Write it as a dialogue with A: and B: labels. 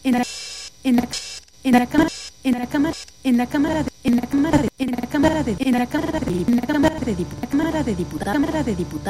A: en la en la en la cámara en la cámara en la cámara en la cámara de en la cámara de en la cámara de en la cámara de diputados